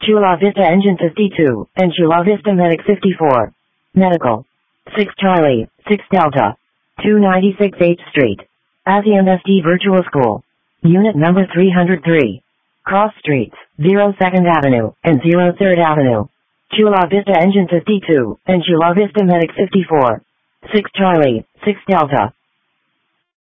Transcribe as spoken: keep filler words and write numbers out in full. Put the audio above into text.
Chula Vista Engine fifty-two, and Chula Vista Medic fifty-four. Medical. six Charlie, six Delta. two ninety-six eighth Street. ASEAN S D Virtual School. Unit number three hundred three. Cross Streets, zero second Avenue, and zero third Avenue. Chula Vista Engine fifty-two, and Chula Vista Medic fifty-four. six Charlie, six Delta.